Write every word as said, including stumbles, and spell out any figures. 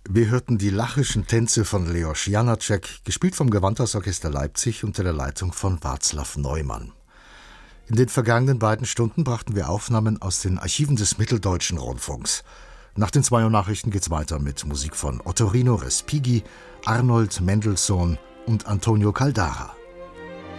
Wir hörten die lachischen Tänze von Leos Janáček, gespielt vom Gewandhausorchester Leipzig unter der Leitung von Václav Neumann. In den vergangenen beiden Stunden brachten wir Aufnahmen aus den Archiven des Mitteldeutschen Rundfunks. Nach den zwei Uhr Nachrichten geht's weiter mit Musik von Ottorino Respighi, Arnold Mendelssohn und Antonio Caldara.